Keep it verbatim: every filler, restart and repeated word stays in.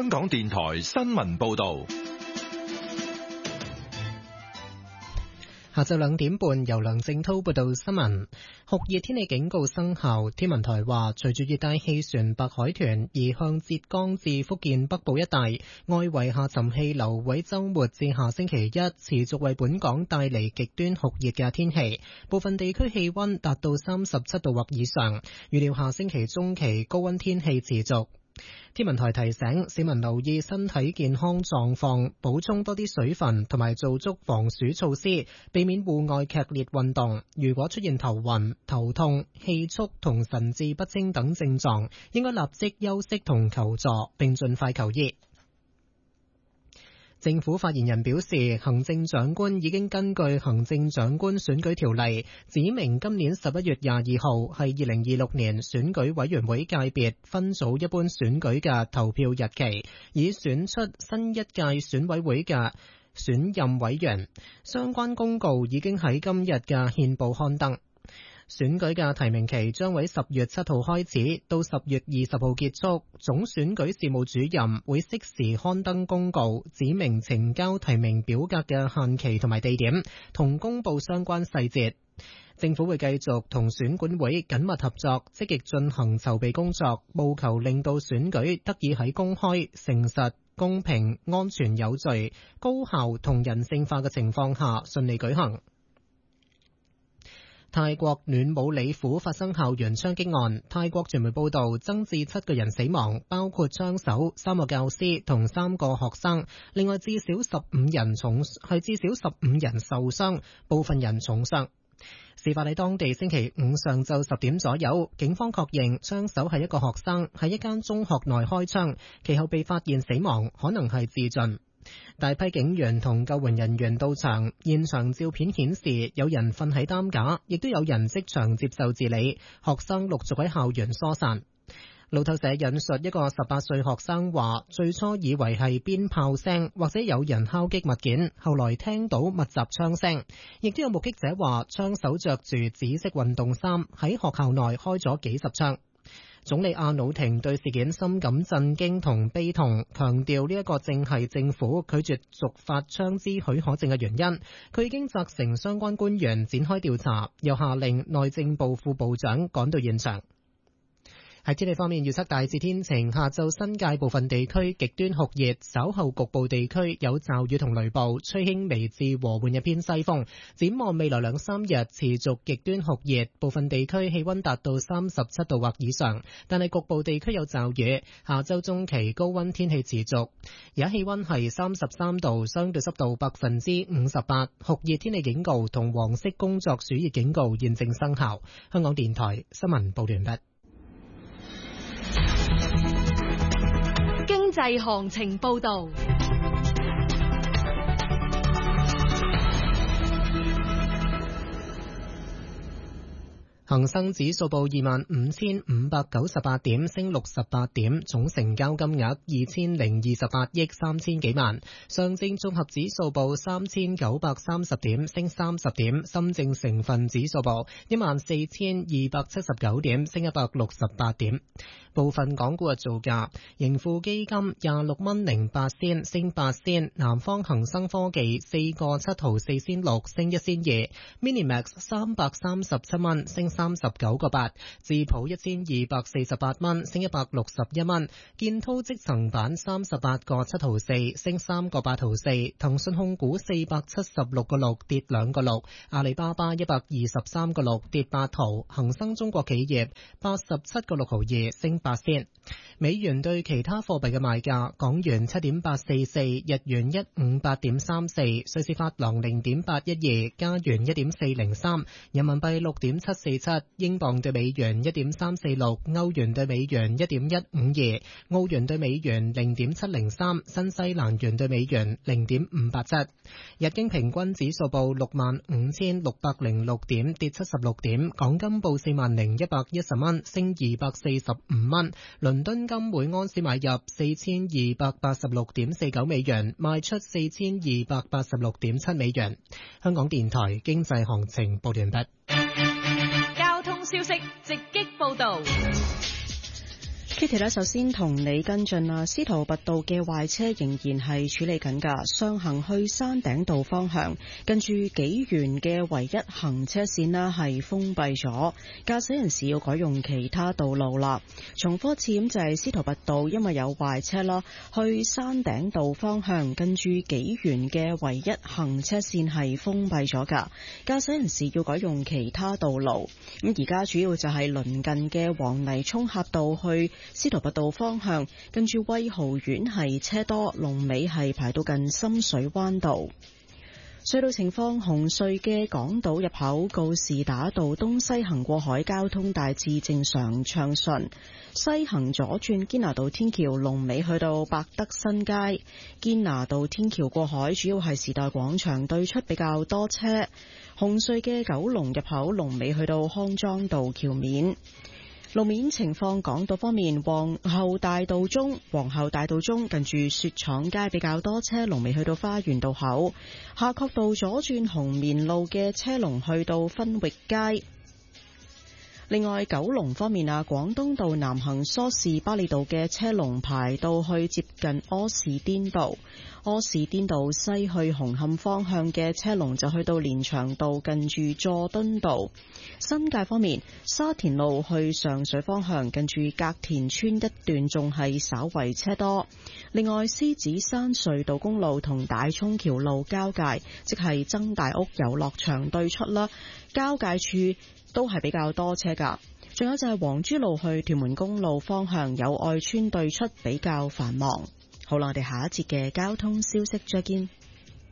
香港電台新聞報道。 下晝兩點半，由梁正滔報道新聞。酷熱天氣警告生效，天文台話，隨住熱帶氣旋白海豚移向浙江至福建北部一帶，外圍下沉氣流會週末至下星期一持續為本港帶嚟極端酷熱嘅天氣，部分地區氣溫達到三十七度或以上，預料下星期中期高溫天氣持續。天文台提醒市民留意身體健康狀況，補充多啲水分同埋做足防暑措施，避免戶外劇烈運動。如果出現頭暈、頭痛、氣促同神志不清等症狀，應該立即休息同求助，並盡快求醫。政府發言人表示，行政長官已經根據行政長官選舉條例指明今年十一月廿二號係二零二六年選舉委員會界別分組一般選舉嘅投票日期，以選出新一屆選委會嘅選任委員。相關公告已經喺今日嘅憲報刊登。選舉嘅提名期將喺十月七號開始，到十月二十號結束。總選舉事務主任會適時刊登公告，指明呈交提名表格嘅限期同埋地點，同公佈相關細節。政府會繼續同選管會緊密合作，積極進行籌備工作，務求令到選舉得以喺公開、誠實、公平、安全有序、高效同人性化嘅情況下順利舉行。泰國暖武里府發生校園槍擊案，泰國傳媒報道增至七個人死亡，包括槍手、三個教師同三個學生，另外至少十五人重係至少十五人受傷，部分人重傷。事發喺當地星期五上晝十點左右，警方確認槍手係一個學生，喺一間中學內開槍，其後被發現死亡，可能係自盡。大批警員同救援人員到場，現場照片顯示有人瞓喺擔架，亦都有人即場接受治理。學生陸續喺校園疏散。路透社引述一個十八歲學生話，最初以為係鞭炮聲或者有人敲擊物件，後來聽到密集槍聲。亦都有目擊者話，槍手着住紫色運動衫喺學校內開咗幾十槍。總理阿努廷對事件深感震驚同悲痛，強調呢一個正係政府拒絕續發槍支許可證嘅原因。佢已經責成相關官員展開調查，又下令內政部副部長趕到現場。喺天氣方面，預測大致天晴，下晝新界部分地區極端酷熱，稍後局部地區有驟雨同雷暴，吹輕微至和緩一偏西風。展望未來兩三日持續極端酷熱，部分地區氣溫達到三十七度或以上，但係局部地區有驟雨。下週中期高溫天氣持續，而家氣溫係三十三度，相對濕度百分之五十八，酷熱天氣警告同黃色工作暑熱警告現正生效。香港電台新聞報道完畢。 經濟行情報道。 恒生指數報二萬五千五百九十八點，升六十八點，總成交金額二千零二十八億三千幾萬。上證綜合指數報三千九百三十點，升三十點。深證成分指數報一萬四千二百七十九點，升一百六十八點。部分港股嘅造價，盈富基金廿六蚊零八仙，升八仙。南方恒生科技四個七毫四仙六，升一仙二。Minimax 三百三十七蚊，升三十九個八。智普一千二百四十八蚊，升一百六十一蚊。建滔積層板三十八個七毫四，升三個八毫四。騰訊控股四百七十六個六，跌兩個六。阿里巴巴一百二十三個六，跌八毫。恒生中國企業八十七個六毫二，升八仙。美元對其他貨幣嘅賣價：港元七點八四四，日元一五八點三四，瑞士法郎零點八一二，加元一點四零三，人民幣六點七四七，英鎊對美元一點三四六，歐元對美元一點一五二，澳元對美元零點七零三，新西蘭元對美元零點五八七。日經平均指數報六萬五千六百零六點，跌七十六點。港金報四萬零一百一十蚊，升二百四十五蚊。倫敦金每安士買入四千二百八十六點四九美元，賣出四千二百八十六點七美元。香港電台經濟行情報完畢。 交通消息直擊報道。 Kitty 呢，首先同你跟進啦，司徒拔道嘅壞車仍然係處理緊㗎，上行去山頂道方向，近住紀元嘅唯一行車線呢係封閉咗，駕駛人士要改用其他道路啦。重複一次咁就係司徒拔道，因為有壞車啦，去山頂道方向，近住紀元嘅唯一行車線係封閉咗㗎，駕駛人士要改用其他道路。咁而家主要就係鄰近嘅黃泥涌峽道去司徒拔道方向，跟住威豪苑係車多，龍尾係排到近深水灣道。隧道情況，紅隧嘅港島入口告士打道東西行過海交通大致正常暢順，西行左轉堅拿道天橋龍尾去到百德新街，堅拿道天橋過海主要係時代廣場對出比較多車。紅隧嘅九龍入口龍尾去到康莊道橋面。路面情況，港島方面，皇后大道中皇后大道中近住雪廠街比較多車，龍尾去到花園道口。夏慤道左轉紅棉路嘅車龍去到分域街。另外，九龍方面啊，廣東道南行梳士巴利道嘅車龍排到去接近柯士甸道，柯士甸道西去紅磡方向嘅車龍就去到連翔道近住佐敦道。新界方面，沙田路去上水方向近住隔田村一段仲係稍為車多。另外，獅子山隧道公路同大涌橋路交界，即係曾大屋遊樂場對出啦，交界處都係比較多車㗎。仲有就係黃珠路去屯門公路方向友愛村對出比較繁忙。好啦，我哋下一節嘅交通消息再見。